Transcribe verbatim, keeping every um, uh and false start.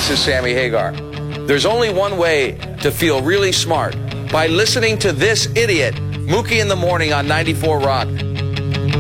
this is Sammy Hagar. There's only one way to feel really smart, by listening to this idiot, Mookie in the Morning on ninety-four Rock.